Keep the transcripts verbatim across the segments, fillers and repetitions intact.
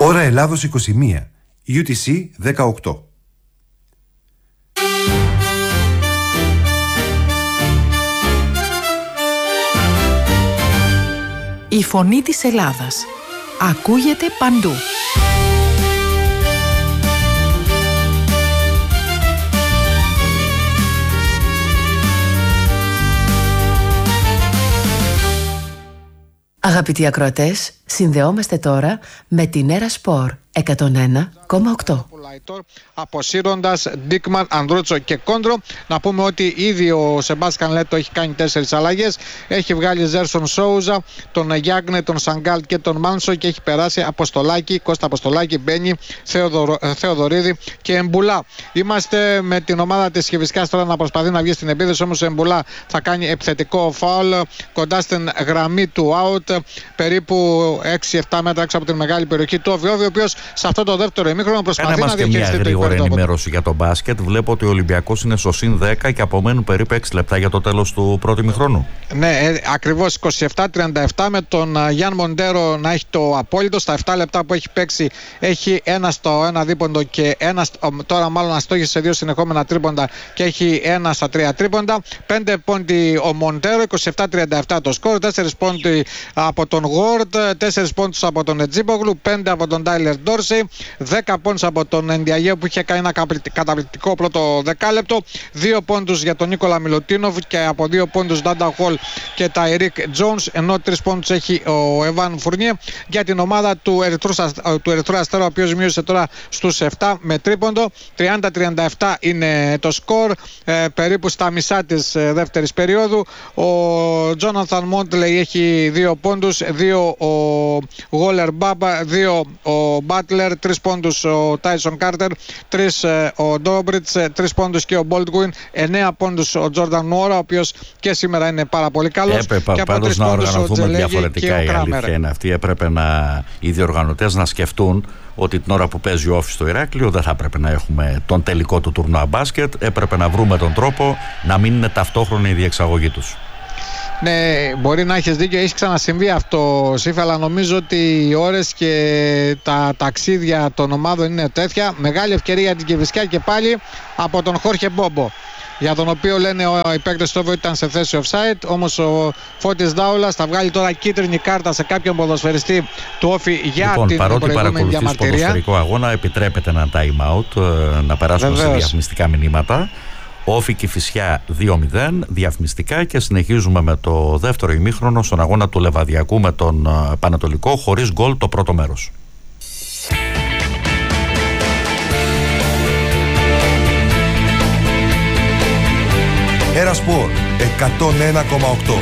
Ώρα Ελλάδος είκοσι μία, γιου τι σι δεκαοκτώ. Η φωνή της Ελλάδας ακούγεται παντού. Αγαπητοί ακροατές, συνδεόμαστε τώρα με την Έρα Σπορ εκατόν ένα κόμμα οκτώ. Αποσύροντας Ντίκμαν, Ανδρούτσο και Κόντρο. Να πούμε ότι ήδη ο Σεμπάσκαν Λέτο έχει κάνει τέσσερις αλλαγές. Έχει βγάλει Ζέρσον Σόουζα, τον Γιάγνε, τον Σαγκάλ και τον Μάνσο και έχει περάσει Αποστολάκη, Κώστα Αποστολάκη, Μπένι, Θεοδο, Θεοδωρίδη και Εμπουλά. Είμαστε με την ομάδα της Χιβισκάς τώρα να προσπαθεί να βγει στην επίδεση, όμως ο Εμπουλά θα κάνει επιθετικό φάουλ κοντά στην γραμμή του out, περίπου έξι επτά μέτρα έξω από την μεγάλη περιοχή του Οβιώβη, ο οποίος σε αυτό το δεύτερο ημίχρονο προσπαθεί να διαχειριστεί το υπέρ. Μια γρήγορη ενημέρωση για τον μπάσκετ. Βλέπω ότι ο Ολυμπιακός είναι στο συν δέκα και απομένουν περίπου έξι λεπτά για το τέλος του πρώτου ημιχρόνου. Ναι, ε, ακριβώς είκοσι επτά τριάντα επτά, με τον Γιάν Μοντέρο να έχει το απόλυτο. Στα επτά λεπτά που έχει παίξει έχει ένα στο ένα δίποντο και ένα, τώρα μάλλον αστόχησε σε δύο συνεχόμενα τρίποντα και έχει ένα στα τρία τρίποντα. πέντε πόντι ο Μοντέρο, είκοσι επτά τριάντα επτά το σκορ. τέσσερα πόντι από τον Γουόρντ, τέσσερα πόντους από τον Ετζίμπογλου, πέντε από τον Τάιλερ Ντόρσεϊ, δέκα πόντους από τον Ενδιαγέου που είχε κάνει ένα καταπληκτικό πρώτο δεκάλεπτο, δύο πόντους για τον Νίκολα Μιλουτίνοβ και από δύο πόντους Ντάντα Χολ και Ταϊρίκ Τζόνς, ενώ τρεις πόντους έχει ο Εβάν Φουρνιέ για την ομάδα του Ερυθρού, του Ερυθρού Αστέρα, ο οποίος μείωσε τώρα στους επτά με τρίποντο. τριάντα τριάντα επτά είναι το σκορ, ε, περίπου στα μισά της ε, δεύτερης περίοδου. Ο Τζόναθαν Μόντλεϊ έχει δύο πόντους, δύο ο Γόλερ Μπάμπα, δύο ο Μπάτλερ, τρεις πόντους ο Τάισον Κάρτερ, τρεις ο Ντόμπριτς, τρεις πόντους και ο Μπόλτγκουιν, εννέα πόντους ο Τζόρνταν Νουόρα, ο οποίος και σήμερα είναι πάρα πολύ καλός. Έπρεπε πάντως να οργανωθούμε διαφορετικά, η αλήθεια είναι αυτή. Έπρεπε να, οι διοργανωτές να σκεφτούν ότι την ώρα που παίζει ο Όφη στο Ηράκλειο δεν θα έπρεπε να έχουμε τον τελικό του τουρνουά μπάσκετ. Έπρεπε να βρούμε τον τρόπο να μην είναι ταυτόχρονη η διεξαγωγή τους. Ναι, μπορεί να έχεις δίκιο, έχει ξανασυμβεί αυτό, Σύφη, αλλά νομίζω ότι οι ώρες και τα ταξίδια των ομάδων είναι τέτοια. Μεγάλη ευκαιρία για την Κηφισιά και πάλι από τον Χόρχε Μπόμπο, για τον οποίο λένε οι παίκτες του Όβιο ήταν σε θέση offside, όμως ο Φώτης Δάουλας θα βγάλει τώρα κίτρινη κάρτα σε κάποιον ποδοσφαιριστή του Όφη για λοιπόν, την προηγούμενη διαμαρτυρία. Παρότι παρακολουθείς ποδοσφαιρικό αγώνα, επιτρέπεται ένα time out, να περάσουμε σε διαφημιστικά μηνύματα. Όφη Κηφισιά δύο μηδέν, διαφημιστικά, και συνεχίζουμε με το δεύτερο ημίχρονο στον αγώνα του Λεβαδιακού με τον Πανατολικό, χωρίς γκολ το πρώτο μέρος. Έρα Σπορ εκατόν ένα κόμμα οκτώ.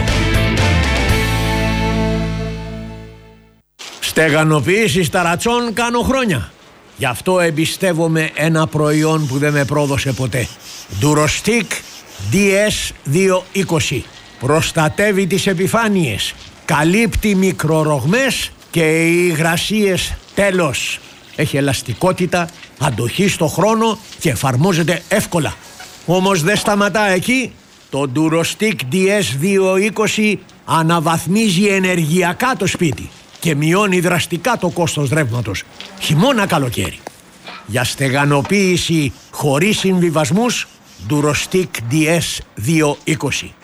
Στεγανοποίηση ταρατσών κάνω χρόνια. Γι' αυτό εμπιστεύομαι ένα προϊόν που δεν με πρόδωσε ποτέ. Durostic ντι ες διακόσια είκοσι. Προστατεύει τις επιφάνειες, καλύπτει μικρορογμές και υγρασίες τέλος. Έχει ελαστικότητα, αντοχή στο χρόνο και εφαρμόζεται εύκολα. Όμως δεν σταματά εκεί. Το Durostic ντι ες διακόσια είκοσι αναβαθμίζει ενεργειακά το σπίτι και μειώνει δραστικά το κόστος ρεύματος, χειμώνα καλοκαίρι. Για στεγανοποίηση χωρίς συμβιβασμούς, Durostic ντι ες διακόσια είκοσι.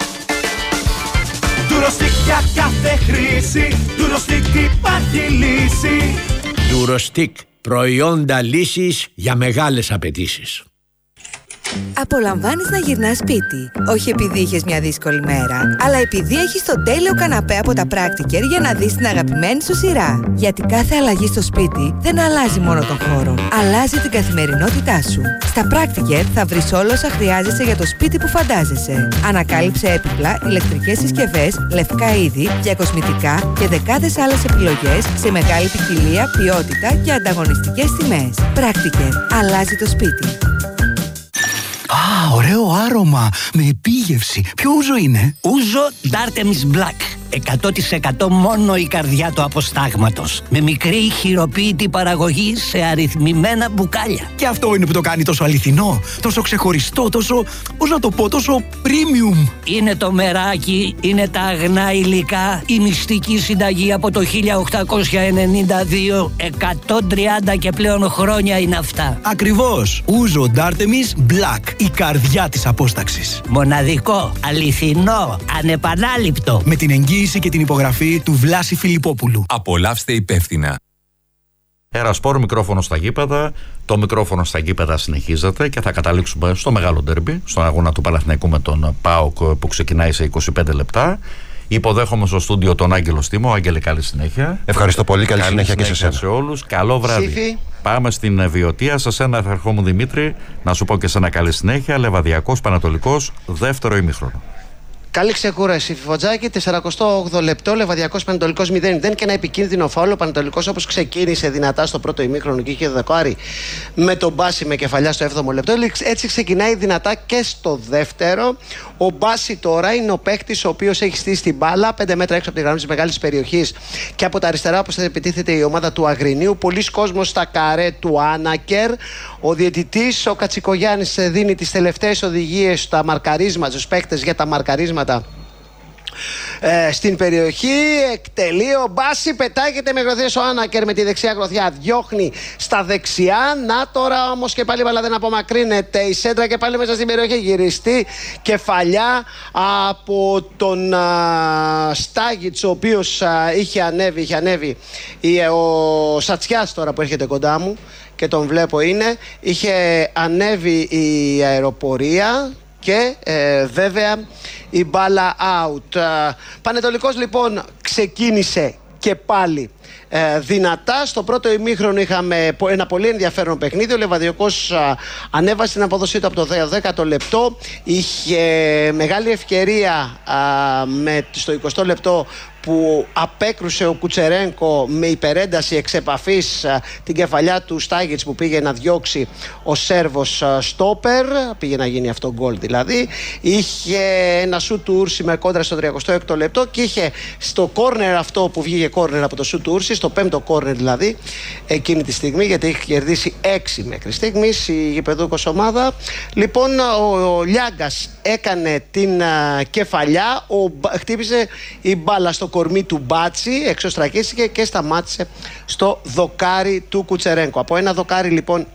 Durostic για κάθε χρήση, Durostic υπάρχει λύση. Durostic, προϊόντα λύσης για μεγάλες απαιτήσεις. Απολαμβάνεις να γυρνάς σπίτι, όχι επειδή είχες μια δύσκολη μέρα, αλλά επειδή έχεις τον τέλειο καναπέ από τα Practiker για να δεις την αγαπημένη σου σειρά. Γιατί κάθε αλλαγή στο σπίτι δεν αλλάζει μόνο τον χώρο, αλλάζει την καθημερινότητά σου. Στα Practiker θα βρεις όλα όσα χρειάζεσαι για το σπίτι που φαντάζεσαι. Ανακάλυψε έπιπλα, ηλεκτρικές συσκευές, λευκά είδη, διακοσμητικά και δεκάδες άλλες επιλογές σε μεγάλη ποικιλία, ποιότητα και ανταγωνιστικές τιμές. Practiker. Αλλάζει το σπίτι. Α, ωραίο άρωμα, με επίγευση. Ποιο ούζο είναι? Ούζο Dartemis Black. εκατό τοις εκατό μόνο η καρδιά του αποστάγματος. Με μικρή χειροποίητη παραγωγή σε αριθμημένα μπουκάλια. Και αυτό είναι που το κάνει τόσο αληθινό, τόσο ξεχωριστό, τόσο, πώς να το πω, τόσο premium. Είναι το μεράκι, είναι τα αγνά υλικά, η μυστική συνταγή από το χίλια οκτακόσια ενενήντα δύο, εκατόν τριάντα και πλέον χρόνια είναι αυτά. Ακριβώς. Ούζο Ντάρτεμις Black, η καρδιά της απόσταξης. Μοναδικό, αληθινό, ανεπανάληπτο. Με την εγγύηση και την υπογραφή του Βλάση Φιλιππόπουλου. Απολαύστε υπεύθυνα. Ερασπόρ, μικρόφωνο στα γήπεδα. Το μικρόφωνο στα γήπεδα συνεχίζεται και θα καταλήξουμε στο μεγάλο ντερμπι, στον αγώνα του Παναθηναϊκού με τον ΠΑΟΚ που ξεκινάει σε είκοσι πέντε λεπτά. Υποδέχομαι στο στούντιο τον Άγγελο Στίμο. Άγγελε, καλή συνέχεια. Ευχαριστώ πολύ. Καλή, καλή συνέχεια, συνέχεια και σε εσένα. Σε όλους. Καλό βράδυ. Σύφη. Πάμε στην Βιωτία. Σε σένα θα ερχόμουν Δημήτρη. Να σου πω και σένα καλή συνέχεια. Λεβαδιακός Πανατολικός, δεύτερο ημίχρονο. Καλή ξεκούραση, Φωτζάκη. σαράντα οκτώ λεπτό, Λεβαδιακός Πανετολικός μηδέν μηδέν και ένα επικίνδυνο φάουλ. Ο Πανετολικός, όπως ξεκίνησε δυνατά στο πρώτο ημίχρονο και είχε δεκάρι με τον Μπάση με κεφαλιά στο έβδομο λεπτό, έτσι ξεκινάει δυνατά και στο δεύτερο. Ο Μπάση τώρα είναι ο παίκτης ο οποίος έχει στήσει την μπάλα πέντε μέτρα έξω από τη γραμμή της μεγάλης περιοχής και από τα αριστερά, όπως θα επιτίθεται η ομάδα του Αγρινίου. Πολλοί κόσμος στα καρέ του Άνακερ. Ο διαιτητής, ο Κατσικογιάννης, δίνει τις τελευταίες οδηγίες στα μαρκαρίσματα, στους παίκτες για τα μαρκαρίσματα ε, στην περιοχή. Εκτελεί ο Μπάση, πετάγεται με γροθιές ο Άνακερ με τη δεξιά γροθιά, διώχνει στα δεξιά. Να τώρα όμως και πάλι η μπάλα δεν απομακρύνεται. Η σέντρα και πάλι μέσα στην περιοχή, γυριστή κεφαλιά από τον α, Στάγιτς, ο οποίος α, είχε ανέβει, είχε ανέβει η, ο Σατσιάς τώρα που έρχεται κοντά μου και τον βλέπω είναι, είχε ανέβει η αεροπορία και ε, βέβαια η μπάλα out. Πανετολικός λοιπόν ξεκίνησε και πάλι ε, δυνατά. Στο πρώτο ημίχρονο είχαμε ένα πολύ ενδιαφέρον παιχνίδι. Ο Λεβαδιακός α, ανέβασε την απόδοσή του από το δέκατο λεπτό. Είχε μεγάλη ευκαιρία α, με, στο εικοστό λεπτό που απέκρουσε ο Κουτσερένκο με υπερένταση εξ επαφής την κεφαλιά του Στάγιτς που πήγε να διώξει ο Σέρβος στόπερ, πήγε να γίνει αυτό γκολ δηλαδή. Είχε ένα σούτ του Ούρση με κόντρα στο τριακοστό έκτο λεπτό και είχε στο κόρνερ αυτό που βγήκε κόρνερ από το σούτ του Ούρση, στο πέμπτο κόρνερ δηλαδή εκείνη τη στιγμή, γιατί είχε κερδίσει έξι μέχρι στιγμής η γηπεδούκος ομάδα. Λοιπόν, ο, ο Λιάγκας έκανε την α, κεφαλιά, ο, χτύπησε η μπάλα στο κορμί του Μπάτσι, εξωστρακίστηκε και σταμάτησε στο δοκάρι του Κουτσερένκο. Από ένα δοκάρι λοιπόν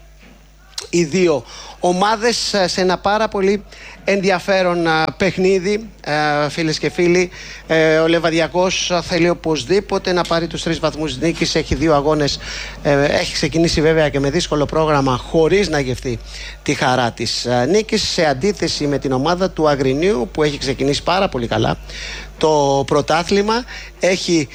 οι δύο ομάδες σε ένα πάρα πολύ ενδιαφέρον παιχνίδι, φίλες και φίλοι. Ο Λεβαδιακός θέλει οπωσδήποτε να πάρει τους τρεις βαθμούς νίκης. Έχει δύο αγώνες, έχει ξεκινήσει βέβαια και με δύσκολο πρόγραμμα χωρίς να γευτεί τη χαρά της νίκης, σε αντίθεση με την ομάδα του Αγρινίου που έχει ξεκινήσει πάρα πολύ καλά το πρωτάθλημα. Έχει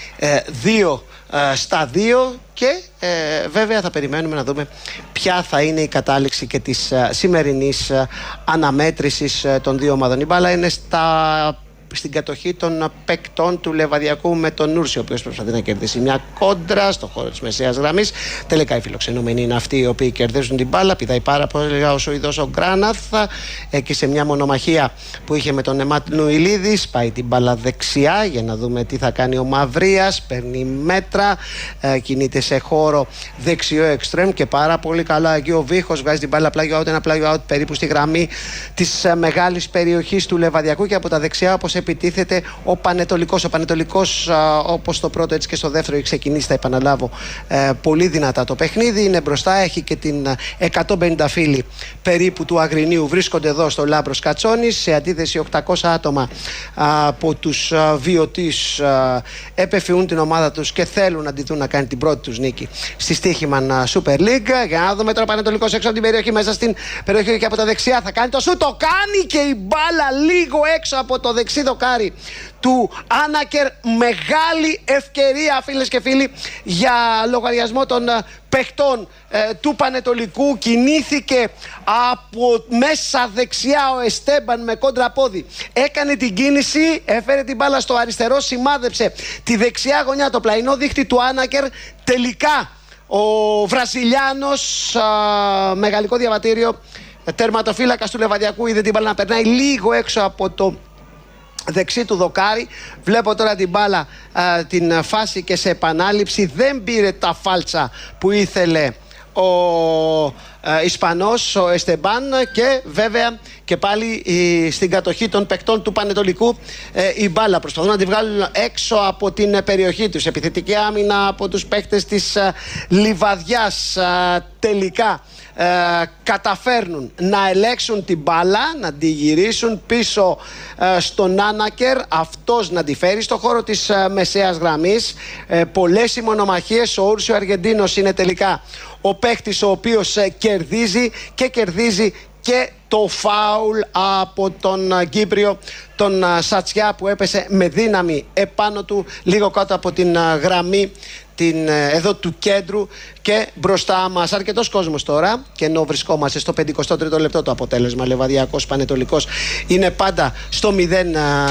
δύο στα δύο και ε, βέβαια θα περιμένουμε να δούμε ποια θα είναι η κατάληξη και της ε, σημερινής ε, αναμέτρησης ε, των δύο ομάδων. Η μπάλα είναι στα, στην κατοχή των παικτών του Λεβαδιακού με τον Νούρση, ο οποίος προσπαθεί να κερδίσει μια κόντρα στο χώρο της μεσαίας γραμμής. Τελικά οι φιλοξενούμενοι είναι αυτοί οι οποίοι κερδίζουν την μπάλα. Πηδάει πάρα πολύ ο Σουηδός ο Γκράναθ, εκεί σε μια μονομαχία που είχε με τον Εμάτ Νουιλίδη. Πάει την μπάλα δεξιά για να δούμε τι θα κάνει ο Μαυρίας. Παίρνει μέτρα, ε, κινείται σε χώρο δεξιό εξτρέμ και πάρα πολύ καλά εκεί ο Βίχος. Βγάζει την μπάλα πλάγιο out, ένα πλάγιο out περίπου στη γραμμή της ε, μεγάλης περιοχής του Λεβαδιακού και από τα δεξιά, όπως επιτίθεται ο Πανετολικός. Ο Πανετολικός, όπως το πρώτο έτσι και στο δεύτερο, έχει ξεκινήσει, θα επαναλάβω, ε, πολύ δυνατά το παιχνίδι. Είναι μπροστά, έχει και την εκατόν πενήντα φίλη περίπου του Αγρινίου βρίσκονται εδώ στο Λάμπρος Κατσόνης. Σε αντίθεση, οκτακόσια άτομα α, από τους Βιωτής επεφιούν την ομάδα τους και θέλουν να τη δουν να κάνει την πρώτη τους νίκη στη Στοίχημαν Super League. Για να δούμε τώρα, Πανετολικός έξω από την περιοχή, μέσα στην περιοχή και από τα δεξιά θα κάνει το σου. Το κάνει και η μπάλα λίγο έξω από το δεξί δοκάρι του Άνακερ. Μεγάλη ευκαιρία, φίλες και φίλοι, για λογαριασμό των παιχτών ε, του Πανετολικού. Κινήθηκε από μέσα δεξιά ο Εστέμπαν με κόντρα πόδι. Έκανε την κίνηση, έφερε την μπάλα στο αριστερό, σημάδεψε τη δεξιά γωνιά, το πλαϊνό δίχτυ του Άνακερ. Τελικά ο Βραζιλιάνος, α, με γαλλικό διαβατήριο, τερματοφύλακας του Λεβαδιακού, είδε την μπάλα να περνάει λίγο έξω από το δεξί του δοκάρι. Βλέπω τώρα την μπάλα, α, την φάση και σε επανάληψη δεν πήρε τα φάλτσα που ήθελε ο ε, Ισπανός, ο Εστεμπάν, και βέβαια και πάλι η, στην κατοχή των παικτών του Πανετολικού ε, η μπάλα. Προσπαθούν να τη βγάλουν έξω από την ε, περιοχή τους. Επιθετική άμυνα από τους παίκτες της ε, Λιβαδιάς. Ε, τελικά ε, καταφέρνουν να ελέγξουν την μπάλα, να τη γυρίσουν πίσω ε, στον Άνακερ, αυτός να τη φέρει στο χώρο της ε, μεσαίας γραμμής. Ε, πολλές οι μονομαχίες. Ο Ούρσιο Αργεντίνος είναι τελικά ο παίκτης ο οποίος ε, κερδίζει και κερδίζει και το φάουλ από τον Κύπριο, τον Σατσιά, που έπεσε με δύναμη επάνω του, λίγο κάτω από την γραμμή την, εδώ του κέντρου, και μπροστά μας αρκετός κόσμος τώρα, και ενώ βρισκόμαστε στο πενηκοστό τρίτο λεπτό, το αποτέλεσμα Λεβαδιακός Πανετολικός είναι πάντα στο μηδέν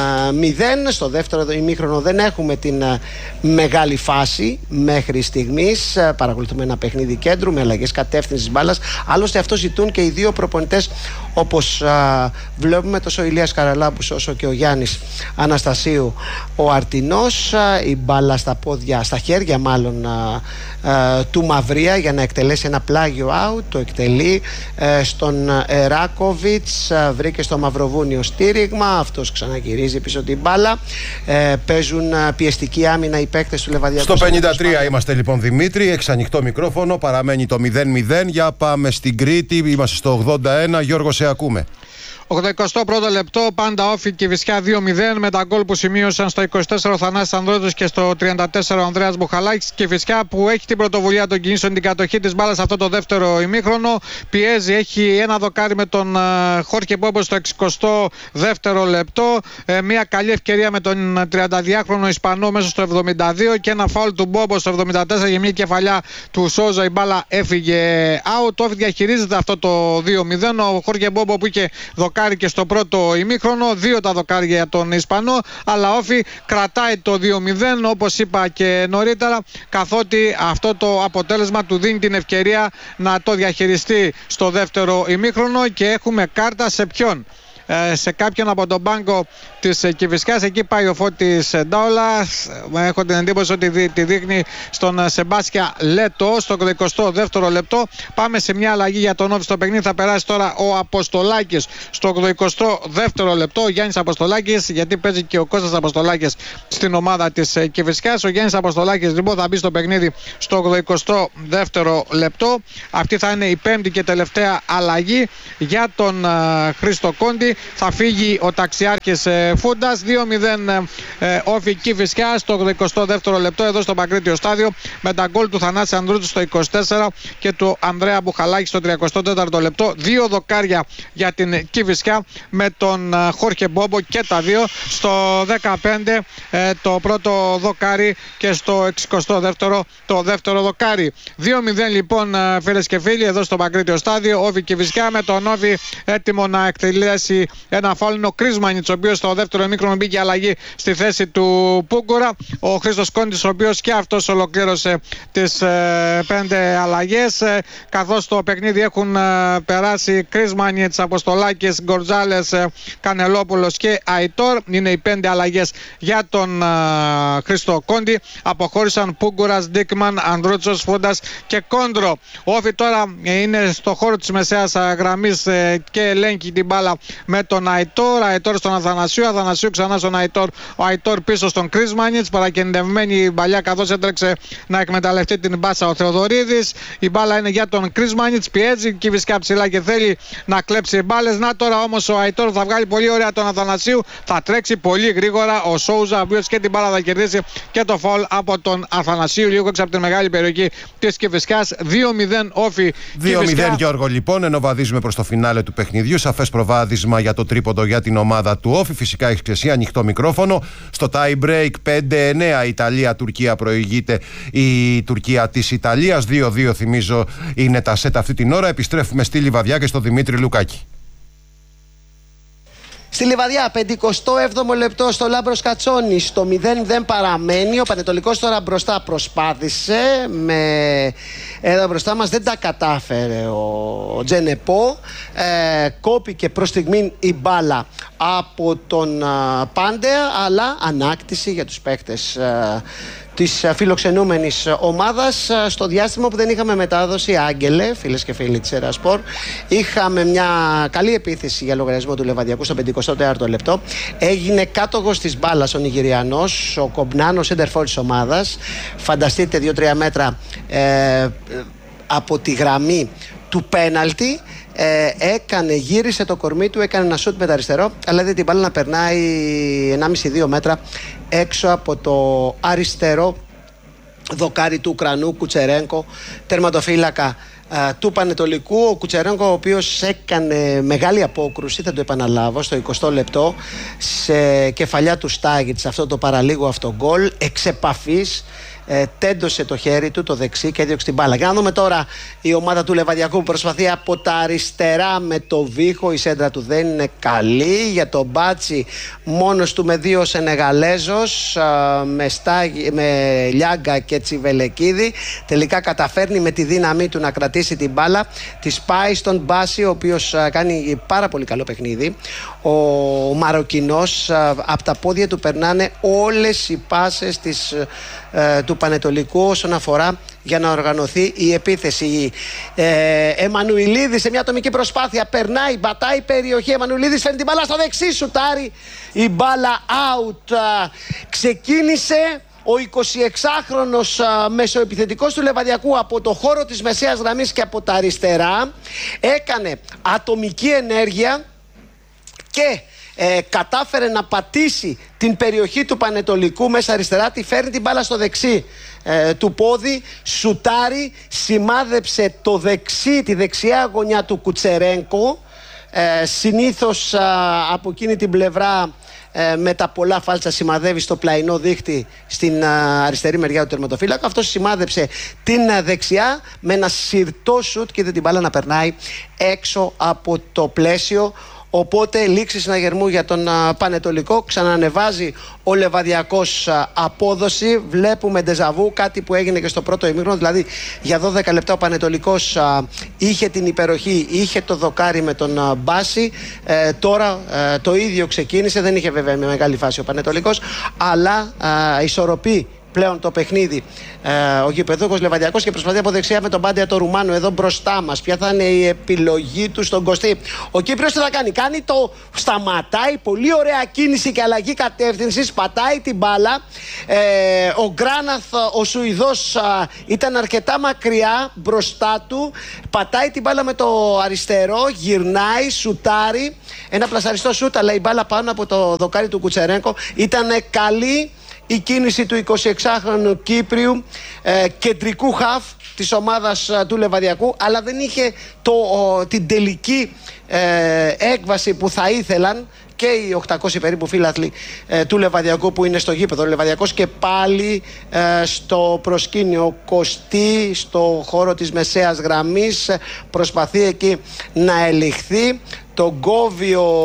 μηδέν. Στο δεύτερο ημίχρονο δεν έχουμε την μεγάλη φάση μέχρι στιγμής. Παρακολουθούμε ένα παιχνίδι κέντρου με αλλαγές κατεύθυνσης μπάλας. Άλλωστε αυτό ζητούν και οι δύο προπονητές, όπως α, βλέπουμε, τόσο ο Ηλίας Καραλάμπους όσο και ο Γιάννης Αναστασίου ο Αρτινός. Α, η μπάλα στα πόδια, στα χέρια μάλλον α, α, του Μαυρία για να εκτελέσει ένα πλάγιο out. Το εκτελεί ε, στον Εράκοβιτς, α, βρήκε στο Μαυροβούνιο στήριγμα, αυτός ξαναγυρίζει πίσω την μπάλα. ε, παίζουν α, πιεστική άμυνα οι παίκτες του Λεβαδιακού. Στο πενήντα τρία είμαστε λοιπόν, Δημήτρη, εξανοιχτό μικρόφωνο, παραμένει το μηδέν μηδέν. Για πάμε στην Κρήτη, είμαστε στο ογδόντα ένα. Γιώργο, σε ακούμε. ογδοηκοστό πρώτο λεπτό, πάντα Όφη Κηφισιά δύο μηδέν, με τα γκολ που σημείωσαν στο είκοσι τέσσερα ο Θανάσης Ανδρώτης και στο τριάντα τέσσερα ο Ανδρέας Μπουχαλάκης. Κηφισιά που έχει την πρωτοβουλία των κινήσεων, την κατοχή της μπάλας αυτό το δεύτερο ημίχρονο. Πιέζει, έχει ένα δοκάρι με τον Χόρχε Μπόμπο στο εξηκοστό δεύτερο λεπτό. Ε, μια καλή ευκαιρία με τον τριανταδυάχρονο Ισπανό μέσα στο εβδομήντα δύο και ένα φάουλ του Μπόμπο στο εβδομήντα τέσσερα για μια κεφαλιά του Σόζα. Η μπάλα έφυγε out. Το Όφη διαχειρίζεται αυτό το δύο μηδέν. Ο Χόρχε Μπόμπο που είχε δοκάρι και στο πρώτο ημίχρονο, δύο τα δοκάρια για τον Ισπανό, αλλά Όφη κρατάει το δύο μηδέν, όπως είπα και νωρίτερα, καθότι αυτό το αποτέλεσμα του δίνει την ευκαιρία να το διαχειριστεί στο δεύτερο ημίχρονο. Και έχουμε κάρτα σε ποιον? Σε κάποιον από τον πάγκο της Κηφισιάς. Εκεί πάει ο Φώτης Ντάουλας. Έχω την εντύπωση ότι τη δείχνει στον Σεμπάστια Λέτο στο εικοστό δεύτερο λεπτό. Πάμε σε μια αλλαγή για τον Όφη στο παιχνίδι. Θα περάσει τώρα ο Αποστολάκης στο εικοστό δεύτερο λεπτό. Ο Γιάννης Αποστολάκης, γιατί παίζει και ο Κώστας Αποστολάκης στην ομάδα της Κηφισιάς. Ο Γιάννης Αποστολάκης λοιπόν θα μπει στο παιχνίδι στο εικοστό δεύτερο λεπτό. Αυτή θα είναι η πέμπτη και τελευταία αλλαγή για τον uh, Χρήστο Κόντι. Θα φύγει ο ταξιάρχης ε, Φούντας. δύο μηδέν ε, Όφη Κηφισιά στο εικοστό δεύτερο λεπτό εδώ στο Παγκρίτιο Στάδιο, με τα γκολ του Θανάση Ανδρούτου στο είκοσι τέσσερα και του Ανδρέα Μπουχαλάκη στο τριαντά τέταρτο λεπτό. Δύο δοκάρια για την Κηφισιά με τον ε, Χόρχε Μπόμπο και τα δύο στο δεκαπέντε ε, το πρώτο δοκάρι και στο εξηκοστό δεύτερο το δεύτερο δοκάρι. δύο μηδέν λοιπόν ε, φίλες και φίλοι εδώ στο Παγκρίτιο Στάδιο. Όφη Κηφισιά, με τον Όφη έτοιμο να εκτελέσει ένα φάουλ. Είναι ο Κρίσμανιτς, ο οποίος στο δεύτερο ημίχρονο μπήκε αλλαγή στη θέση του Πούγκουρα. Ο Χρήστος Κόντης, ο οποίος και αυτός ολοκλήρωσε τις ε, πέντε αλλαγές. Ε, καθώς το παιχνίδι έχουν ε, περάσει Κρίσμανιτς, Αποστολάκης, Γκορτζάλες, ε, Κανελόπουλος και Αϊτόρ. Είναι οι πέντε αλλαγές για τον ε, Χρήστο Κόντι. Αποχώρησαν Πούγκουρας, Ντίκμαν, Ανδρούτσος, Φούντας και Κόντρο. Ο Όφη τώρα ε, είναι στο χώρο της μεσαίας ε, γραμμής ε, και ελέγχει την μπάλα με τον Αϊτόρ. Αϊτόρ στον Αθανασίου. Αθανασίου ξανά στον Αϊτόρ. Ο Αϊτόρ πίσω στον Κρίσμανιτς. Παρακινδευμένη η μπαλιά καθώς έτρεξε να εκμεταλλευτεί την μπάσα ο Θεοδωρίδης. Η μπάλα είναι για τον Κρίσμανιτς. Πιέζει Κηφισιά ψηλά και θέλει να κλέψει μπάλες. Να τώρα όμως ο Αϊτόρ θα βγάλει πολύ ωραία τον Αθανασίου. Θα τρέξει πολύ γρήγορα ο Σόουζα, ο οποίος και την μπάλα θα κερδίσει και το φαουλ από τον Αθανασίου λίγο έξω από την μεγάλη περιοχή της Κηφισιάς. δύο μηδέν Όφη δύο μηδέν Γιώργο λοιπόν, ενώ βαδίζουμε προς το φινάλε του παιχνιδιού. Σαφές προβάδισμα για το τρίποντο για την ομάδα του Όφη. Φυσικά έχει και εσύ ανοιχτό μικρόφωνο. Στο tie break πέντε εννέα Ιταλία-Τουρκία προηγείται η Τουρκία της Ιταλίας. δύο δύο θυμίζω είναι τα σετ αυτή την ώρα. Επιστρέφουμε στη Λιβαδιά και στο Δημήτρη Λουκάκη. Στη Στη Λιβαδιά, πενηκοστό έβδομο λεπτό στο Λάμπρος Κατσόνη, στο μηδέν μηδέν παραμένει. Ο Πανετολικός τώρα μπροστά προσπάθησε. Με... Εδώ μπροστά μας δεν τα κατάφερε ο Τζενεπό. Ε, κόπηκε προς στιγμή η μπάλα από τον α, Πάντεα, αλλά ανάκτηση για τους παίκτες α, της φιλοξενούμενης ομάδας στο διάστημα που δεν είχαμε μετάδοση. Άγγελε, φίλες και φίλοι της Ερασπορ, είχαμε μια καλή επίθεση για λογαριασμό του Λεβαδιακού στο πενηκοστό τέταρτο λεπτό. Έγινε κάτοχος της μπάλας ο Νιγηριανός, ο Κομπνάνο, σέντερφορ της ομάδας. Φανταστείτε, δύο τρία μέτρα ε, από τη γραμμή του πέναλτι. Ε, έκανε, γύρισε το κορμί του, έκανε ένα σούτ με το αριστερό, αλλά είδε την μπάλα να περνάει ενάμιση με δύο μέτρα έξω από το αριστερό δοκάρι του Ουκρανού Κουτσερένκο, τερματοφύλακα ε, του Πανετολικού. Ο Κουτσερένκο, ο οποίος έκανε μεγάλη απόκρουση, θα το επαναλάβω, στο εικοστό λεπτό, σε κεφαλιά του Στάγιτς, αυτό το παραλίγο αυτό γκολ, εξ επαφής. Ε, τέντωσε το χέρι του, το δεξί, και έδιωξε την μπάλα. Για να δούμε τώρα η ομάδα του Λεβαδιακού που προσπαθεί από τα αριστερά με το Βίχο. Η σέντρα του δεν είναι καλή. Για τον Μπάτσι, μόνος του με δύο Σενεγαλέζος, α, με, Στάγι, με Λιάγκα και Τσιβελεκίδη. Τελικά καταφέρνει με τη δύναμή του να κρατήσει την μπάλα. Τη πάει στον Μπάση, ο οποίος α, κάνει πάρα πολύ καλό παιχνίδι. Ο Μαροκινός, α, από τα πόδια του περνάνε όλες οι πάσες της ε, του Πανετολικού όσον αφορά για να οργανωθεί η επίθεση. ε, Εμμανουηλίδης σε μια ατομική προσπάθεια περνάει, μπατάει περιοχή. Εμμανουηλίδης φέρνει την μπάλα στο δεξί, σουτάρει, η μπάλα out. Ξεκίνησε ο εικοσιεξάχρονος μεσοεπιθετικός του Λεβαδιακού από το χώρο της μεσαίας γραμμής και από τα αριστερά. Έκανε ατομική ενέργεια και Ε, κατάφερε να πατήσει την περιοχή του Πανετολικού μέσα αριστερά, τη φέρνει την μπάλα στο δεξί ε, του πόδι, σουτάρει, σημάδεψε το δεξί, τη δεξιά γωνιά του Κουτσερένκο. ε, συνήθως α, από εκείνη την πλευρά ε, με τα πολλά φάλτσα σημαδεύει στο πλαϊνό δίχτυ στην α, αριστερή μεριά του τερματοφύλακα. Αυτός σημάδεψε την α, δεξιά με ένα συρτό σουτ και είδε την μπάλα να περνάει έξω από το πλαίσιο. Οπότε λήξη συναγερμού για τον α, Πανετολικό. Ξανανεβάζει ο Λεβαδιακός α, απόδοση. Βλέπουμε ντεζαβού, κάτι που έγινε και στο πρώτο ημίχρονο. Δηλαδή για δώδεκα λεπτά ο Πανετολικός α, είχε την υπεροχή, είχε το δοκάρι με τον α, Μπάση. Ε, τώρα ε, το ίδιο ξεκίνησε. Δεν είχε βέβαια μια μεγάλη φάση ο Πανετολικός, αλλά α, ισορροπεί πλέον το παιχνίδι ε, ο γηπεδούχος Λεβαδιακός και προσπαθεί από δεξιά με τον Πάντια το Ρουμάνο εδώ μπροστά μας. Ποια θα είναι η επιλογή του στον Κωστή? Ο Κύπριος τι θα κάνει? Κάνει το σταματάει, πολύ ωραία κίνηση και αλλαγή κατεύθυνσης, πατάει την μπάλα. ε, ο Γκράναθ, ο Σουηδός, α, ήταν αρκετά μακριά μπροστά του, πατάει την μπάλα με το αριστερό, γυρνάει, σουτάρει, ένα πλασαριστό σούτ, αλλά η μπάλα πάνω από το δοκάρι του Κουτσερένκο. Ήταν καλή η κίνηση του εικοσιεξάχρονου Κύπριου, ε, κεντρικού χαφ της ομάδας ε, του Λεβαδιακού, αλλά δεν είχε το, ο, την τελική ε, έκβαση που θα ήθελαν και οι οκτακόσιοι περίπου φίλαθλοι ε, του Λεβαδιακού που είναι στο γήπεδο. Ο Λεβαδιακός και πάλι ε, στο προσκήνιο, Κωστή στο χώρο της μεσαίας γραμμής, προσπαθεί εκεί να ελιχθεί. Το κόβει ο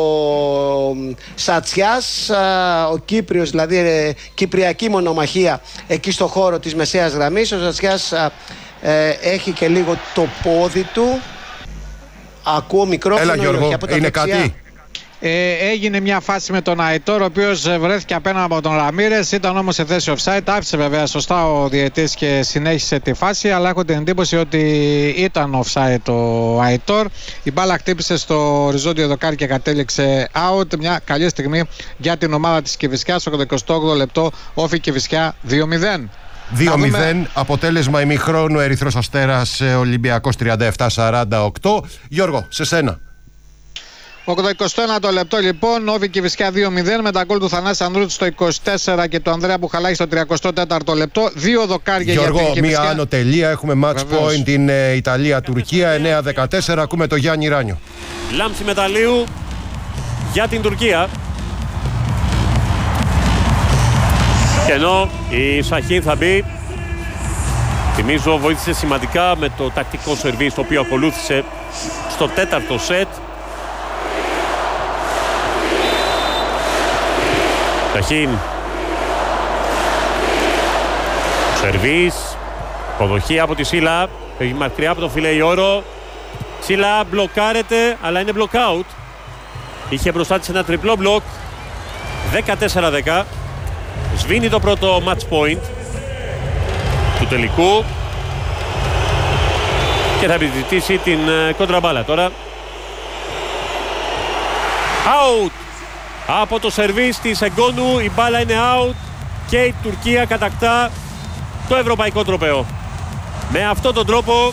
Σατσιάς, ο Κύπριος, δηλαδή ε, κυπριακή μονομαχία εκεί στο χώρο της μεσαίας γραμμής. Ο Σατσιάς ε, έχει και λίγο το πόδι του. Ακούω μικρόφωνο. Έλα Γιώργο, από τα είναι δεξιά. κάτι? Ε, έγινε μια φάση με τον Αϊτόρ, ο οποίος βρέθηκε απέναντι από τον Ραμίρες, ήταν όμως σε θέση offside. Άφησε βέβαια σωστά ο διαιτής και συνέχισε τη φάση, αλλά έχω την εντύπωση ότι ήταν offside ο Αϊτόρ. Η μπάλα χτύπησε στο οριζόντιο δοκάρι και κατέληξε out. Μια καλή στιγμή για την ομάδα της Κηφισιάς. Στο εικοστό όγδοο λεπτό, Όφη Κηφισιά δύο μηδέν. δύο μηδέν, αποτέλεσμα ημιχρόνου, Ερυθρός Αστέρας Ολυμπιακός τριάντα επτά σαράντα οκτώ. Γιώργο, σε σένα. εικοστό ένατο λεπτό λοιπόν, Όφη Κηφισιά δύο μηδέν με τα γκολ του Θανάση Ανδρούτη στο είκοσι τέσσερα και του Ανδρέα Μπουχαλάκη στο τριαντά τέταρτο λεπτό. Δύο δοκάρια για την Κηφισιά. Γιώργο, μία άνω τελεία. Έχουμε match Βεβαίως. point την ε, Ιταλία-Τουρκία εννέα δεκατέσσερα. Ακούμε το Γιάννη Ράνιο. Λάμψη μεταλλίου για την Τουρκία. Και ενώ η Σαχίν θα μπει, θυμίζω βοήθησε σημαντικά με το τακτικό σερβίς το οποίο ακολούθησε στο τέταρτο σετ. Σαχίν. Σερβίς. Υποδοχή από τη Σίλα. Έχει μακριά από τον Φιλεϊόρο. Σίλα μπλοκάρεται, αλλά είναι block out. Είχε μπροστά της ένα τριπλό μπλοκ. δεκατέσσερα δέκα. Σβήνει το πρώτο match point του τελικού και θα επιζητήσει την κοντραμπάλα τώρα. Out από το σερβίς της Εγκόνου. Η μπάλα είναι out και η Τουρκία κατακτά το ευρωπαϊκό τροπαίο. Με αυτόν τον τρόπο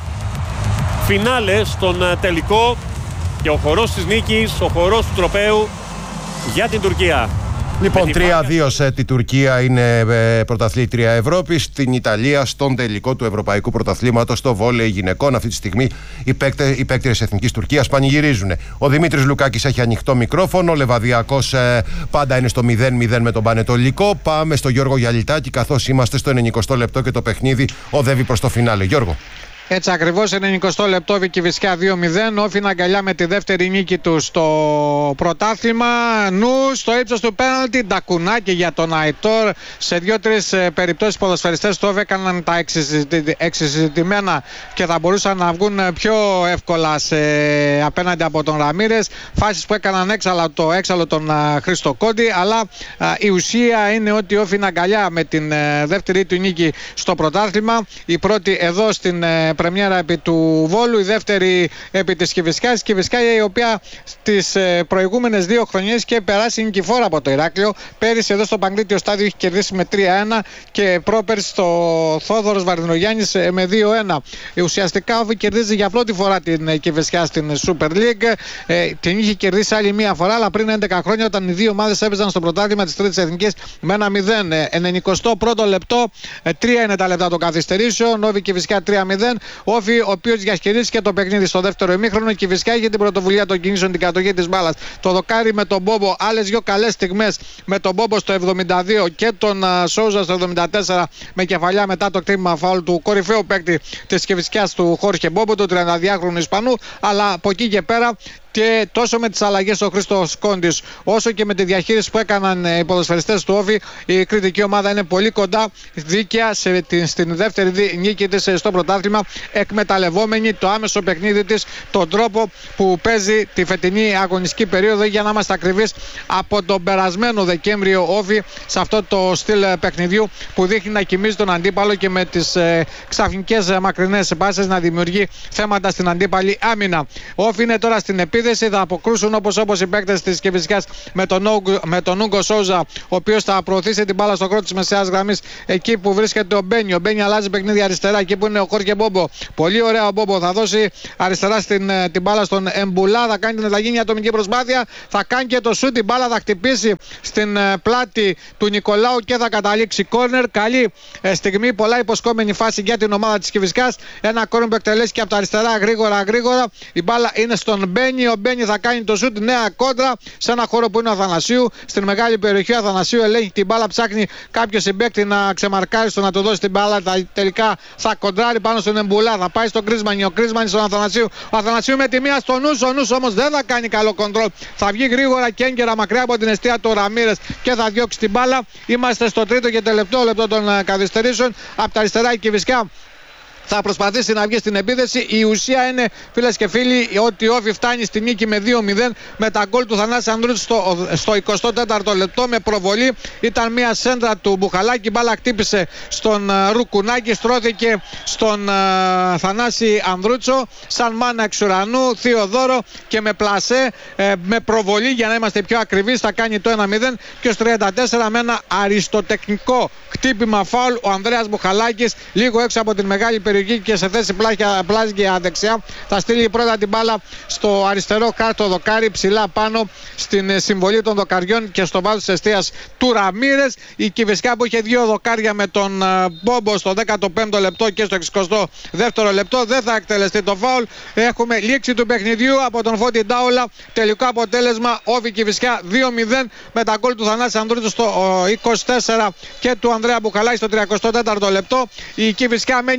φινάλε στον τελικό και ο χορός της νίκης, ο χορός του τροπαίου για την Τουρκία. Λοιπόν, τρία δύο σετ η Τουρκία είναι ε, πρωταθλήτρια Ευρώπης. Στην Ιταλία, στον τελικό του Ευρωπαϊκού Πρωταθλήματος στο βόλεϊ γυναικών. Αυτή τη στιγμή οι παίκτες της Εθνικής Τουρκίας πανηγυρίζουν. Ο Δημήτρης Λουκάκης έχει ανοιχτό μικρόφωνο. Ο Λεβαδιακός ε, πάντα είναι στο μηδέν μηδέν με τον Πανετολικό. Πάμε στο Γιώργο Γιαλιτάκη, καθώς είμαστε στο ενενηκοστό λεπτό και το παιχνίδι οδεύει προς το φινάλε. Γιώργο. Έτσι ακριβώς, ενενηκοστό λεπτό, Βικιβισιά δύο μηδέν. Όφιν αγκαλιά με τη δεύτερη νίκη του στο πρωτάθλημα. Νου στο ύψος του πέναλτι. Ντακουνάκι για τον Αϊτόρ. Σε δύο-τρεις περιπτώσεις οι ποδοσφαιριστές του Όφη έκαναν τα εξισυζητημένα και θα μπορούσαν να βγουν πιο εύκολα σε, απέναντι από τον Ραμίρες. Φάσεις που έκαναν έξαλο, το έξαλο τον Χρήστο Κόντι. Αλλά α, η ουσία είναι ότι Όφιν αγκαλιά με την ε, δεύτερη του νίκη στο πρωτάθλημα. Η πρώτη εδώ στην ε, πρεμιέρα επί του Βόλου, η δεύτερη επί της Κηφισιάς. Η Κηφισιά η οποία στις προηγούμενες δύο χρονιές και περάσει νικηφόρα από το Ηράκλειο. Πέρυσι εδώ στο Παγκλήτιο στάδιο έχει κερδίσει με τρία ένα και πρόπερσι στο Θόδωρος Βαρδινογιάννης με δύο ένα. Ουσιαστικά ο Όφη κερδίζει για πρώτη φορά την Κηφισιά στην Super League. Ε, την είχε κερδίσει άλλη μία φορά, αλλά πριν έντεκα χρόνια, όταν οι δύο ομάδες έπαιζαν στο πρωτάθλημα της Τρίτης Εθνικής με ένα μηδέν. ενενηκοστό πρώτο λεπτό, τρία είναι τα λεπτά των καθυστερήσεων. Όφη Κηφισιά τρία μηδέν. Όφη, ο οποίος διαχειρίστηκε το παιχνίδι στο δεύτερο ημίχρονο και φυσικά είχε την πρωτοβουλία των κινήσεων, την κατοχή της μπάλας. Το δοκάρι με τον Μπόμπο, άλλες δύο καλές στιγμές με τον Μπόμπο στο εβδομήντα δύο και τον uh, Σόουζα στο εβδομήντα τέσσερα με κεφαλιά μετά το κτύπημα φάουλ του κορυφαίου παίκτη της Κηφισιάς, του Χόρχε Μπόμπο, του τριανταδυάχρονου Ισπανού. Αλλά από εκεί και πέρα, και τόσο με τις αλλαγές ο Χρήστος Κόντης όσο και με τη διαχείριση που έκαναν οι ποδοσφαιριστές του Όφη, η κριτική ομάδα είναι πολύ κοντά δίκαια σε την, στην δεύτερη νίκη της στο πρωτάθλημα, εκμεταλλευόμενη το άμεσο παιχνίδι της, τον τρόπο που παίζει τη φετινή αγωνιστική περίοδο. Για να είμαστε ακριβείς, από τον περασμένο Δεκέμβριο Όφη σε αυτό το στυλ παιχνιδιού που δείχνει να κοιμίζει τον αντίπαλο και με τις ε, ξαφνικές ε, μακρινές πάσες να δημιουργεί θέματα στην αντίπαλη άμυνα. Όφη είναι τώρα στην επίδεση. Θα αποκρούσουν όπως όπως οι παίκτες της Κηφισιάς με τον, με τον Ούγκο Σόουζα, ο οποίος θα προωθήσει την μπάλα στο κρότο της μεσαίας γραμμής εκεί που βρίσκεται ο Μπένι. Ο Μπένι αλλάζει παιχνίδι αριστερά εκεί που είναι ο Χόρχε Μπόμπο. Πολύ ωραία ο Μπόμπο. Θα δώσει αριστερά στην, την μπάλα στον Εμπουλά. Θα κάνει την αλλαγή ατομική προσπάθεια. Θα κάνει και το σούτ. Η μπάλα θα χτυπήσει στην πλάτη του Νικολάου και θα καταλήξει κόρνερ. Καλή ε, στιγμή. Πολλά υποσχόμενη φάση για την ομάδα της Κηφισιάς. Ένα κόρνερ που εκτελέσει και από τα αριστερά γρήγορα γρήγορα. Η μπάλα είναι στον Μπένι. Ο Μπένι θα κάνει το σούτ, νέα κόντρα σε ένα χώρο που είναι ο Αθανασίου. Στην μεγάλη περιοχή ο Αθανασίου ελέγχει την μπάλα, ψάχνει κάποιο συμπαίκτη να ξεμαρκάρει στο να του δώσει την μπάλα. Τελικά θα κοντράρει πάνω στον Εμπουλά. Θα πάει στον Κρίσμανι. Ο Κρίσμανι στον Αθανασίου. Ο Αθανασίου με τη μία στο Νους. Ο Νους όμως δεν θα κάνει καλό κοντρόλ. Θα βγει γρήγορα και έγκαιρα μακριά από την αιστεία του Ραμίρες και θα διώξει την μπάλα. Είμαστε στο τρίτο και τελευταίο λεπτό των καθυστερήσεων. Από τα αριστερά η Κηφισιά θα προσπαθήσει να βγει στην επίθεση. Η ουσία είναι, φίλες και φίλοι, ότι ο Όφη φτάνει στη νίκη με δύο μηδέν με τα γκολ του Θανάση Ανδρούτσου στο, στο εικοστό τέταρτο λεπτό με προβολή. Ήταν μια σέντρα του Μπουχαλάκη. Μπάλα χτύπησε στον uh, Ρουκουνάκη, στρώθηκε στον uh, Θανάση Ανδρούτσο σαν μάνα εξ ουρανού. Θειοδόρο και με πλασέ, ε, με προβολή για να είμαστε πιο ακριβείς, θα κάνει το ένα μηδέν και ως τριάντα τέσσερα με ένα αριστοτεχνικό χτύπημα φάουλ ο Ανδρέας Μπουχαλάκης λίγο έξω από την μεγάλη περιοχή και σε θέση πλάγια δεξιά θα στείλει πρώτα την μπάλα στο αριστερό κάρτο δοκάρι, ψηλά πάνω στην συμβολή των δοκαριών και στο βάθος της εστίας του Ραμίρες. Η Κηφισιά που είχε δύο δοκάρια με τον Μπόμπο στο δέκατο πέμπτο λεπτό και στο εξηκοστό δεύτερο λεπτό, δεν θα εκτελεστεί το φάουλ. Έχουμε λήξη του παιχνιδιού από τον Φώτη Ντάουλα. Τελικό αποτέλεσμα Όφη Κηφισιά δύο μηδέν με τα γκολ του Θανάση Ανδρούτσου στο είκοσι τέσσερα και του Ανδρέα Μπουχαλάκη στο τριακοστό τέταρτο λεπτό. Η Κηφισιά μένει με την καλή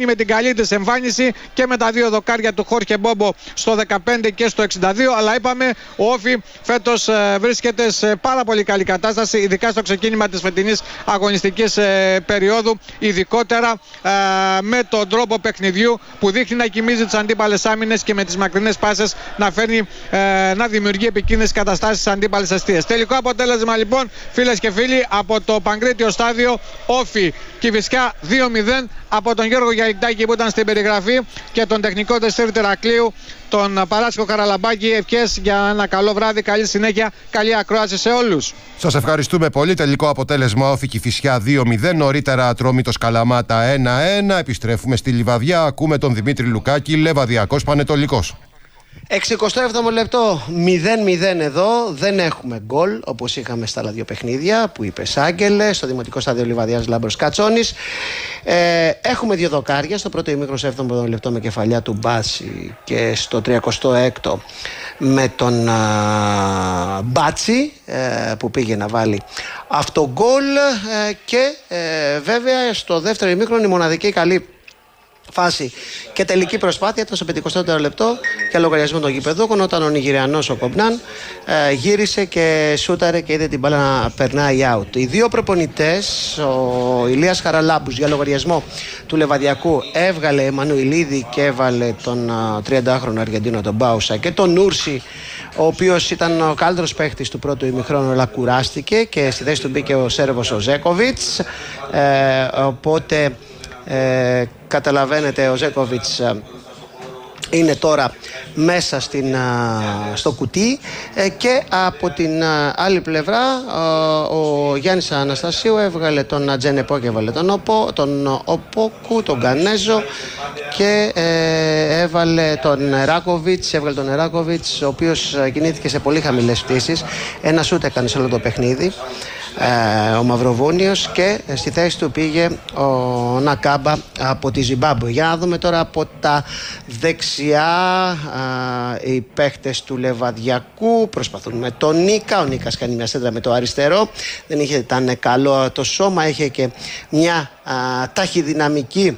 καλή της εμφάνιση και με τα δύο δοκάρια του Χόρχε Μπόμπο στο δεκαπέντε και στο εξήντα δύο. Αλλά είπαμε, ο Όφι φέτος ε, βρίσκεται σε πάρα πολύ καλή κατάσταση, ειδικά στο ξεκίνημα της φετινής αγωνιστικής ε, περίοδου, ειδικότερα ε, με τον τρόπο παιχνιδιού που δείχνει να κοιμίζει τις αντίπαλες άμυνες και με τις μακρινές πάσες να φέρνει ε, να δημιουργεί επικίνδυνες καταστάσεις στις αντίπαλες αστείες. Τελικό αποτέλεσμα λοιπόν, φίλες και φίλοι, από το Παγκρίτιο στάδιο, Όφι Κηφισιά δύο μηδέν, από τον Γιώργο Γιαλικτάκη που ήταν στην περιγραφή και τον τεχνικό Τεσσέρι Τερακλείου, τον Παράσικο Καραλαμπάκη. Ευχές για ένα καλό βράδυ, καλή συνέχεια, καλή ακρόαση σε όλους. Σας ευχαριστούμε πολύ. Τελικό αποτέλεσμα, Όφι Κηφισιά δύο μηδέν. Νωρίτερα Ατρόμητος Καλαμάτα ένα ένα. Επιστρέφουμε στη Λιβαδιά. Ακούμε τον Δημήτρη Λουκάκη, Λεβαδιακός Πανετολικός. εξηκοστό έβδομο λεπτό, μηδέν μηδέν εδώ. Δεν έχουμε γκολ όπως είχαμε στα άλλα δύο παιχνίδια που είπες, Άγγελε, στο Δημοτικό Στάδιο Λιβαδιάς Λάμπρος Κατσόνης. Ε, έχουμε δύο δοκάρια. Στο πρώτο ημίχρονο σε έβδομο λεπτό με κεφαλιά του Μπάτσι και στο τριακοστό έκτο με τον α, Μπάτσι ε, που πήγε να βάλει αυτό γκολ. Ε, και ε, βέβαια στο δεύτερο ημίχρονο η μοναδική καλή φάση και τελική προσπάθεια ήταν στο πενηκοστό τέταρτο λεπτό για λογαριασμό των γηπεδούχων, όταν ο Νιγηριανός ο Κομπνάν ε, γύρισε και σούταρε και είδε την μπάλα να περνάει out. Οι δύο προπονητές, ο Ηλίας Χαραλάμπους για λογαριασμό του Λεβαδιακού έβγαλε Εμμανουηλίδη και έβαλε τον τριαντάχρονο Αργεντίνο τον Μπάουσα και τον Νούρση, ο οποίος ήταν ο καλύτερος παίχτης του πρώτου ημιχρόνου, αλλά κουράστηκε και στη θέση του μπήκε ο Σέρβος ο Ζέκοβιτς. Ε, οπότε Ε, καταλαβαίνετε, ο Ζέκοβιτς ε, είναι τώρα μέσα στην, α, στο κουτί ε, και από την α, άλλη πλευρά α, ο Γιάννης Αναστασίου έβγαλε τον Ατζενεπό και έβαλε τον, Οπο, τον Οπόκου, τον Γκανέζο και ε, έβαλε τον Εράκοβιτς, έβγαλε τον Εράκοβιτς, ο οποίος κινήθηκε σε πολύ χαμηλές πτήσεις. Ένα σούτ έκανε σε όλο το παιχνίδι ο Μαυροβούνιος και στη θέση του πήγε ο Νακάμπα από τη Ζιμπάμπουε. Για να δούμε τώρα από τα δεξιά, οι παίχτες του Λεβαδιακού προσπαθούν με τον Νίκα. Ο Νίκας κάνει μια σέντρα με το αριστερό, δεν είχε, ήταν καλό το σώμα, είχε και μια α, ταχυδυναμική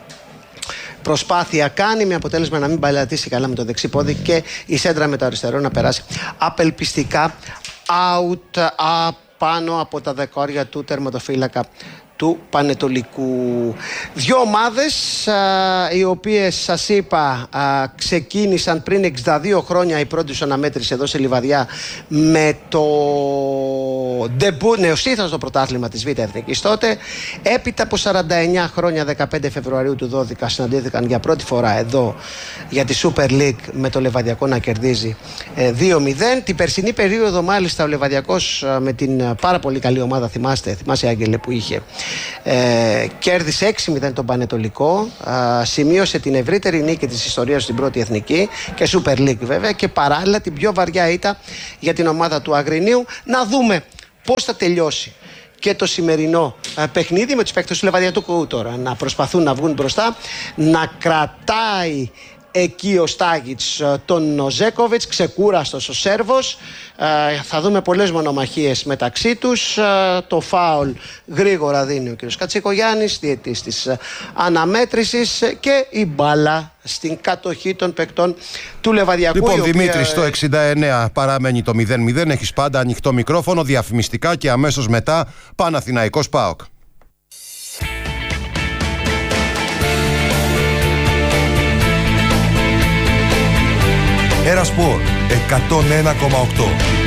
προσπάθεια κάνει, με αποτέλεσμα να μην παλατήσει καλά με το δεξί πόδι και η σέντρα με το αριστερό να περάσει απελπιστικά out πάνω από τα δεκόρια του τερματοφύλακα του Πανετολικού. Δύο ομάδες α, οι οποίες σας είπα α, ξεκίνησαν πριν εξήντα δύο χρόνια η πρώτη τους αναμέτρηση εδώ σε Λιβαδιά με το ντεμπού, νεοσύστατο στο πρωτάθλημα της Β' Εθνικής τότε. Έπειτα από σαράντα εννιά χρόνια, δεκαπέντε Φεβρουαρίου του δώδεκα, συναντήθηκαν για πρώτη φορά εδώ για τη Super League με το Λεβαδιακό να κερδίζει ε, δύο μηδέν. Την περσινή περίοδο μάλιστα ο Λεβαδιακός ε, με την πάρα πολύ καλή ομάδα, θυμάστε, θυμάσαι Άγγελε που είχε, Ε, κέρδισε έξι μηδέν τον Πανετολικό, α, σημείωσε την ευρύτερη νίκη της ιστορίας στην πρώτη εθνική και Super League βέβαια, και παράλληλα την πιο βαριά ήττα για την ομάδα του Αγρινίου. Να δούμε πώς θα τελειώσει και το σημερινό α, παιχνίδι με τους παίκτες του Λεβαδιατικού τώρα να προσπαθούν να βγουν μπροστά, να κρατάει εκεί ο Στάγιτς τον Ζέκοβιτς, ξεκούραστος ο Σέρβος. Ε, θα δούμε πολλές μονομαχίες μεταξύ τους. Ε, το φάουλ γρήγορα δίνει ο κ. Κατσικογιάννης, διαιτής της αναμέτρησης, και η μπάλα στην κατοχή των παικτών του Λεβαδιακού. Λοιπόν, οποία... Δημήτρη, στο εξήντα εννέα παραμένει το μηδέν μηδέν. Έχεις πάντα ανοιχτό μικρόφωνο, διαφημιστικά και αμέσως μετά Παναθηναϊκός ΠΑΟΚ. Ερασπορ εκατόν ένα κόμμα οκτώ.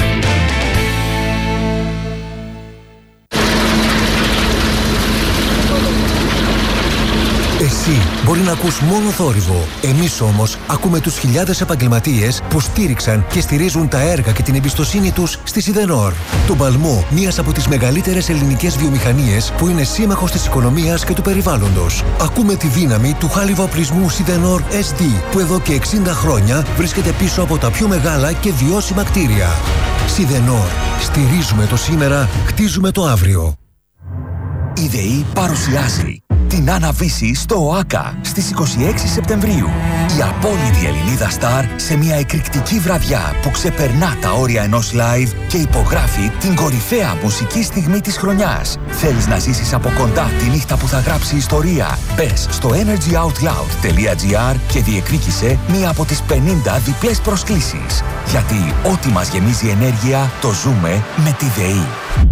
Εσύ μπορεί να ακούς μόνο θόρυβο. Εμείς όμως ακούμε τους χιλιάδες επαγγελματίες που στήριξαν και στηρίζουν τα έργα και την εμπιστοσύνη τους στη Σιδενόρ. Τον παλμό μιας από τις μεγαλύτερες ελληνικές βιομηχανίες που είναι σύμμαχος της οικονομίας και του περιβάλλοντος. Ακούμε τη δύναμη του χάλιβα οπλισμού Σιδενόρ ες ντι που εδώ και εξήντα χρόνια βρίσκεται πίσω από τα πιο μεγάλα και βιώσιμα κτίρια. Σιδενόρ. Στηρίζουμε το σήμερα, χτίζουμε το αύριο. Η ΔΕΗ παρουσιάζει την Άννα Βύση στο ΟΑΚΑ στις είκοσι έξι Σεπτεμβρίου. Η απόλυτη Ελληνίδα Σταρ σε μια εκρηκτική βραδιά που ξεπερνά τα όρια ενός live και υπογράφει την κορυφαία μουσική στιγμή της χρονιάς. Θέλεις να ζήσεις από κοντά τη νύχτα που θα γράψει ιστορία? Μπες στο energy out loud τελεία gr και διεκδίκησε μία από τις πενήντα διπλές προσκλήσεις. Γιατί ό,τι μας γεμίζει ενέργεια το ζούμε με τη ΔΕΗ.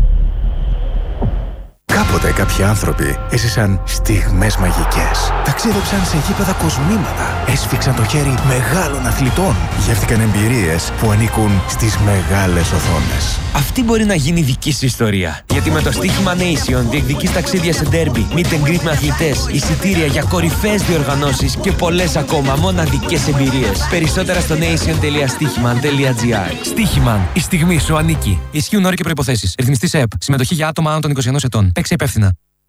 Κάποτε κάποιοι άνθρωποι έζησαν στιγμές μαγικές. Ταξίδεψαν σε γήπεδα κοσμήματα. Έσφιξαν το χέρι μεγάλων αθλητών. Γεύτηκαν εμπειρίες που ανήκουν στις μεγάλες οθόνες. Αυτή μπορεί να γίνει δική σου ιστορία. Γιατί με το στοίχημα Nation διεκδικείς ταξίδια σε ντέρμπι, meet and greet με αθλητές, εισιτήρια για κορυφαίες διοργανώσεις και πολλές ακόμα μοναδικές εμπειρίες. Περισσότερα στο nation τελεία στοίχημαν τελεία gr. Στοίχημαν. Η στιγμή σου ανήκει. Ισχύουν όροι και προϋποθέσεις. Ρυθμιστής ΕΕΠ. Συμμετοχή για άτομα άνω των είκοσι ενός ετών. Παίξε υπεύθυνα.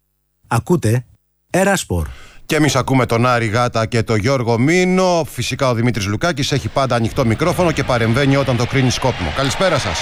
Ακούτε Ερασπορ. Και εμείς ακούμε τον Άρη Γάτα και τον Γιώργο Μίνο. Φυσικά ο Δημήτρης Λουκάκης έχει πάντα ανοιχτό μικρόφωνο και παρεμβαίνει όταν το κρίνει σκόπιμο. Καλησπέρα σας.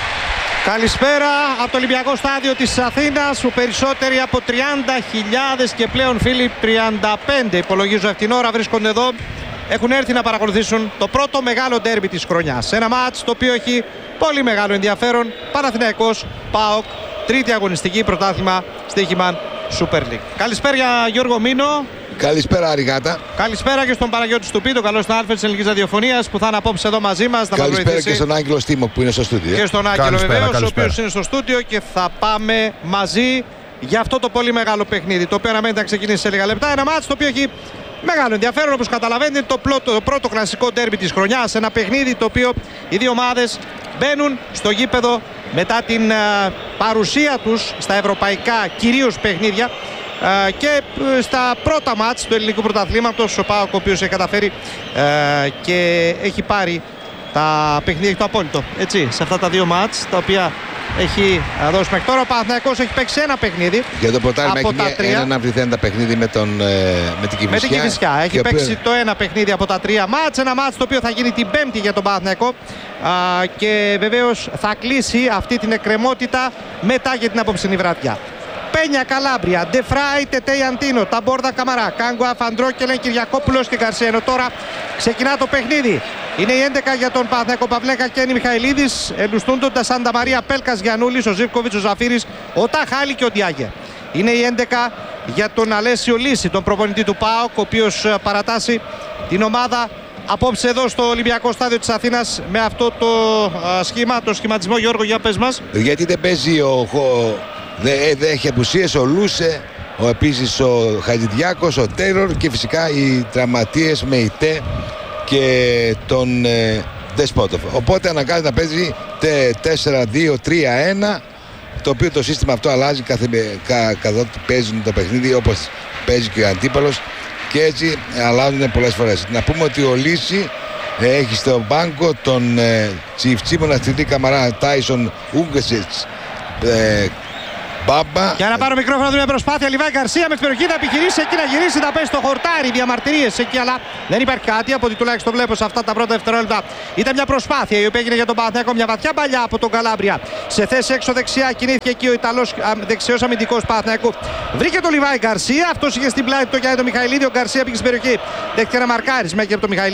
Καλησπέρα από το Ολυμπιακό Στάδιο της Αθήνας, που περισσότεροι από τριάντα χιλιάδες και πλέον φίλοι, τριάντα πέντε υπολογίζω αυτήν την ώρα, βρίσκονται εδώ. Έχουν έρθει να παρακολουθήσουν το πρώτο μεγάλο ντέρμπι της χρονιάς. Ένα μάτς το οποίο έχει πολύ μεγάλο ενδιαφέρον. Παναθηναϊκός ΠΑΟΚ, τρίτη αγωνιστική, πρωτάθλημα στοίχημα Super League. Καλησπέρα Γιώργο Μίνο. Καλησπέρα Αριγάτα. Καλησπέρα και στον Παναγιώτη Στουπί, τον καλό συνάδελφο της Ελληνικής Ραδιοφωνίας που θα είναι απόψε εδώ μαζί μας. Καλησπέρα και στον Άγγελο Στίμο που είναι στο στούντιο. Και στον Άγγελο βεβαίως, ο οποίος είναι στο στούντιο, και θα πάμε μαζί για αυτό το πολύ μεγάλο παιχνίδι, το οποίο αναμένεται να ξεκινήσει σε λίγα λεπτά. Ένα μάτς το οποίο έχει μεγάλο ενδιαφέρον, όπως καταλαβαίνετε, το πρώτο, το πρώτο κλασικό ντέρμπι της χρονιάς. Ένα παιχνίδι το οποίο οι δύο ομάδες μπαίνουν στο γήπεδο μετά την uh, παρουσία τους στα ευρωπαϊκά κυρίως παιχνίδια uh, και uh, στα πρώτα μάτς του ελληνικού πρωταθλήματος. Ο ΠΑΟΚ, ο οποίος έχει καταφέρει uh, και έχει πάρει τα παιχνίδια, έχει το απόλυτο έτσι, σε αυτά τα δύο μάτς τα οποία έχει δώσει μέχρι τώρα. Ο Παναθηναϊκός έχει παίξει ένα παιχνίδι. Για το πρωτάθλημα έχει ένα αμφιθέντα παιχνίδι με, τον, με την Κηφισιά. Με την Κηφισιά. Έχει παίξει οποίο... το ένα παιχνίδι από τα τρία μάτς. Ένα μάτς το οποίο θα γίνει την Πέμπτη για τον Παναθηναϊκό. Α, και βεβαίως θα κλείσει αυτή την εκκρεμότητα μετά για την απόψινή βραδιά. Πένια Καλάμπρια, Ντεφράι, Τετέι Αντίνο, Ταμπόρδα Καμαρά, Κάγκο Αφαντρόκελεν, Κυριακόπουλος και Γκαρσία. Τώρα ξεκινά το παιχνίδι. Είναι η έντεκα για τον Παναθηναϊκό, Παυλέκα και Ένι Μιχαηλίδης. Ελουστούντοντα Σάντα Μαρία, Πέλκας Γιαννούλης, ο Ζίβκοβιτς, ο Ζαφύρης, ο Ταχάλη και ο Ντιάγε. Είναι η έντεκα για τον Αλέσιο Λύση, τον προπονητή του ΠΑΟΚ, ο οποίος παρατάσσει την ομάδα απόψε εδώ στο Ολυμπιακό Στάδιο της Αθήνας με αυτό το α, σχήμα, το σχηματισμό. Γιώργο, για πες μας. Γιατί δεν παίζει ο... Δεν δε έχει απουσίες ο Λούσε, ο, επίσης ο Χατζηδιάκος, ο Τέιρορ και φυσικά οι τραυματίες με ΙΤΕ και τον ε, Δεσπότοφ. Οπότε αναγκάζεται να παίζει τέσσερα δύο τρία ένα, το οποίο το σύστημα αυτό αλλάζει κάθε, κα, καθότι παίζουν το παιχνίδι όπως παίζει και ο αντίπαλος, και έτσι αλλάζουν πολλές φορές. Να πούμε ότι ο Λύση ε, έχει στο μπάνκο τον ε, Τσιφτσίμωνα, Στυλί Καμαρά, Τάισον, Ούγκεσιτς, ε, Μπάμπα. Για να πάρω μικρόφωνο να δούμε μια προσπάθεια. Λιβάη Γκαρσία με την περιοχή θα επιχειρήσει εκεί να γυρίσει, να πέσει στο χορτάρι. Διαμαρτυρίες εκεί, αλλά δεν υπάρχει κάτι από ό,τι τουλάχιστον βλέπω σε αυτά τα πρώτα δευτερόλεπτα. Ήταν μια προσπάθεια η οποία έγινε για τον Παναθηναϊκό. Μια βαθιά παλιά από τον Καλάμπρια. Σε θέση έξω δεξιά κινήθηκε εκεί ο Ιταλός δεξιός αμυντικός Παναθηναϊκού. Βρήκε τον Λιβάη Γκαρσία. Αυτό είχε στην πλάτη του Γιάννη τον Μιχαηλίδη. Ο Γκαρσία πήγε στην περιοχή. Δέχτηκε ένα μαρκάρισμα και από τον Μιχαηλίδη.